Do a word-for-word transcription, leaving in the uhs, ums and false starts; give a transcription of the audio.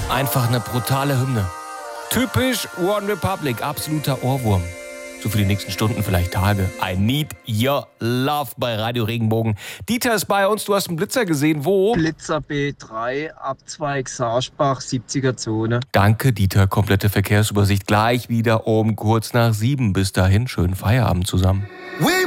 Einfach eine brutale Hymne. Typisch One Republic, absoluter Ohrwurm. So für die nächsten Stunden, vielleicht Tage. I need your love bei Radio Regenbogen. Dieter ist bei uns, du hast einen Blitzer gesehen, wo? Blitzer B drei, Abzweig Sarschbach, siebziger Zone. Danke, Dieter, komplette Verkehrsübersicht gleich wieder um kurz nach sieben. Bis dahin, schönen Feierabend zusammen. We